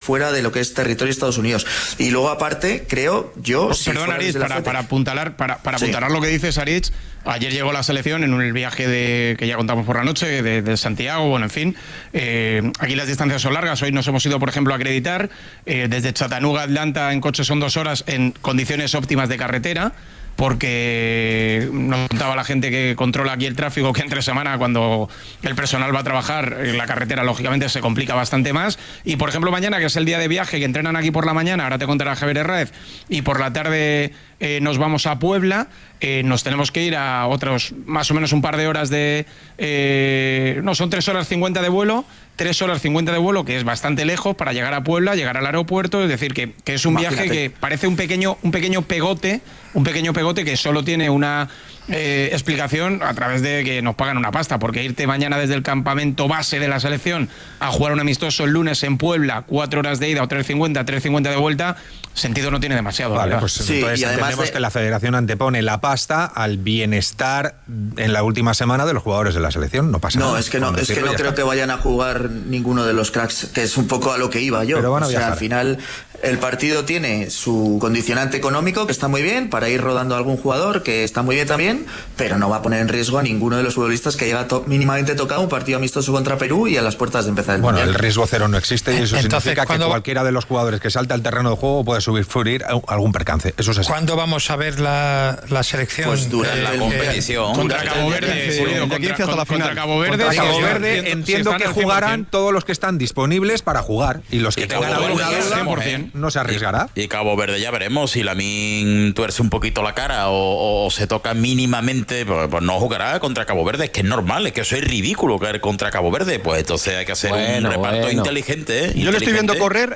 fuera de lo que es territorio de Estados Unidos. Y luego aparte, creo yo... Perdón, Aritz, para apuntalar lo que dices, Aritz, ayer llegó la selección en el viaje que ya contamos por la noche, de Santiago, bueno, en fin. Aquí las distancias son largas. Hoy nos hemos ido, por ejemplo, a acreditar. Desde Chattanooga a Atlanta en coche son 2 horas en condiciones óptimas de carretera, porque nos contaba la gente que controla aquí el tráfico que entre semana, cuando el personal va a trabajar, la carretera lógicamente se complica bastante más. Y por ejemplo mañana, que es el día de viaje, que entrenan aquí por la mañana, ahora te contará Javier Herráez, y por la tarde nos vamos a Puebla, nos tenemos que ir a otros más o menos un par de horas son 3 horas 50 de vuelo, 3 horas 50 de vuelo, que es bastante lejos para llegar a Puebla, llegar al aeropuerto. Es decir, que es un viaje que parece un pequeño pegote que solo tiene una explicación a través de que nos pagan una pasta, porque irte mañana desde el campamento base de la selección a jugar un amistoso el lunes en Puebla, 4 horas de ida o 3.50 de vuelta, sentido no tiene demasiado. Vale, pues sí, entonces entendemos que la federación antepone la pasta al bienestar en la última semana de los jugadores de la selección. No pasa nada. Es que no creo que vayan a jugar ninguno de los cracks, que es un poco a lo que iba yo. Pero van a viajar. Al final el partido tiene su condicionante económico, que está muy bien, para ir rodando a algún jugador, que está muy bien también, pero no va a poner en riesgo a ninguno de los futbolistas que llega mínimamente tocado un partido amistoso contra Perú y a las puertas de empezar el Mundial. El riesgo cero no existe, y eso significa que cualquiera de los jugadores que salta al terreno de juego puede sufrir algún percance. Eso es así. ¿Cuándo vamos a ver la selección? Pues durante la competición. Contra Cabo Verde. Entiendo que jugarán todos los que están disponibles para jugar, y los que tengan alguna duda no se arriesgará. Y Cabo Verde ya veremos, si Lamine tuerce un poquito la cara o se toca mínimamente, pues no jugará contra Cabo Verde. Es que es normal, es que eso es ridículo caer contra Cabo Verde. Pues entonces hay que hacer un reparto inteligente. Yo le estoy viendo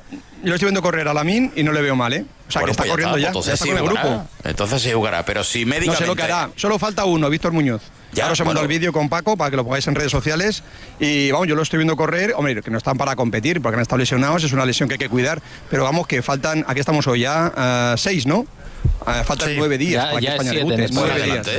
correr a Lamine y no le veo mal, ¿eh? O sea, que está corriendo ya. Entonces está con el grupo. Entonces sí jugará, pero si médicamente... No sé lo que hará. Solo falta uno, Víctor Muñoz. Ahora os he mandado el vídeo con Paco para que lo pongáis en redes sociales. Y vamos, yo lo estoy viendo correr. Hombre, que no están para competir porque han estado lesionados. Es una lesión que hay que cuidar. Pero vamos, que faltan, aquí estamos hoy ya, 6, ¿no? Faltan 9 días para que España debute. 9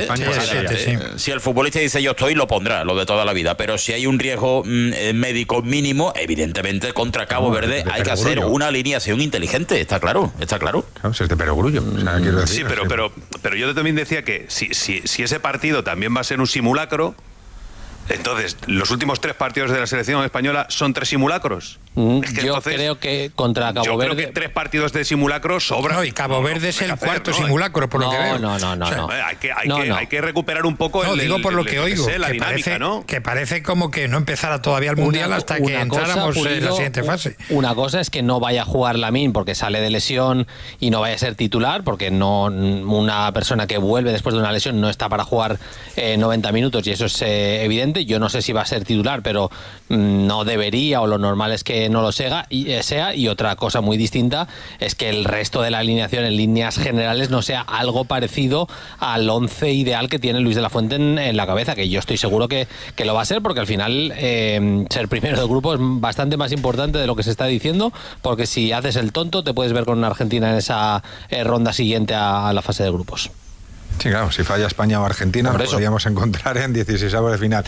días. Si el futbolista dice yo estoy, lo pondrá, lo de toda la vida. Pero si hay un riesgo médico mínimo, evidentemente contra Cabo Verde hay que hacer una alineación inteligente. Está claro. Claro, si es de perogrullo. O sea, quiero decir, sí, pero yo también decía que si ese partido también va a ser un simulacro, entonces los últimos 3 partidos de la selección española son 3 simulacros. Yo creo que contra Cabo Verde... Yo creo que 3 partidos de simulacro sobran. No, y Cabo Verde es el cuarto simulacro, por lo que veo. No. Hay que recuperar un poco digo por lo que oigo, la dinámica, ¿no? Que parece como que no empezara todavía el Mundial hasta que entráramos en la siguiente fase. Una cosa es que no vaya a jugar Lamine porque sale de lesión y no vaya a ser titular, porque una persona que vuelve después de una lesión no está para jugar 90 minutos, y eso es evidente. Yo no sé si va a ser titular, pero no debería, o lo normal es que no lo sea. Y otra cosa muy distinta es que el resto de la alineación en líneas generales no sea algo parecido al 11 ideal que tiene Luis de la Fuente en la cabeza, que yo estoy seguro que lo va a ser, porque al final ser primero de grupo es bastante más importante de lo que se está diciendo, porque si haces el tonto te puedes ver con Argentina en esa ronda siguiente a la fase de grupos. Sí, claro, si falla España o Argentina nos podríamos encontrar en 16avos de final.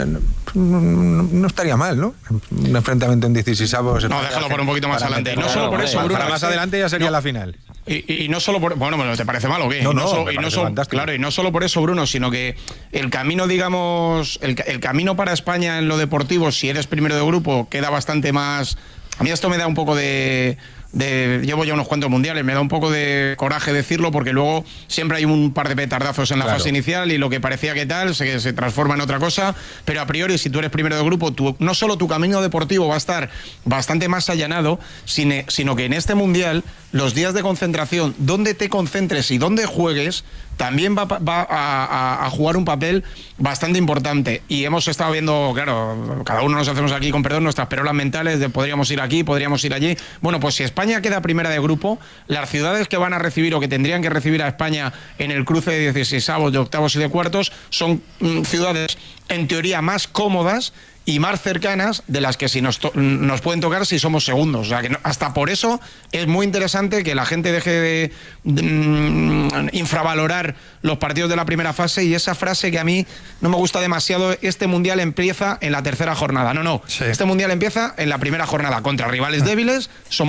No estaría mal, ¿no? Un enfrentamiento en 16avos. No, déjalo por un poquito más adelante. No solo por eso, Bruno. Para más adelante ya sería la final. Y no solo por... Bueno, ¿te parece mal o qué? Claro, y no solo por eso, Bruno, sino que el camino, digamos, el camino para España en lo deportivo, si eres primero de grupo, queda bastante más... A mí esto me da un poco de llevo ya unos cuantos mundiales, me da un poco de coraje decirlo, porque luego siempre hay un par de petardazos en la fase inicial y lo que parecía que tal se transforma en otra cosa, pero a priori si tú eres primero de grupo, no solo tu camino deportivo va a estar bastante más allanado, sino que en este mundial los días de concentración, donde te concentres y donde juegues, también va a jugar un papel bastante importante. Y hemos estado viendo, claro, cada uno nos hacemos aquí, con perdón, nuestras perolas mentales de podríamos ir aquí, podríamos ir allí. Bueno, pues si España queda primera de grupo, las ciudades que van a recibir o que tendrían que recibir a España en el cruce de 16avos, de octavos y de cuartos, son ciudades en teoría más cómodas y más cercanas de las que si nos pueden tocar si somos segundos. O sea, que hasta por eso es muy interesante que la gente deje de infravalorar los partidos de la primera fase, y esa frase que a mí no me gusta demasiado: este mundial empieza en la tercera jornada. No, este mundial empieza en la primera jornada contra rivales débiles.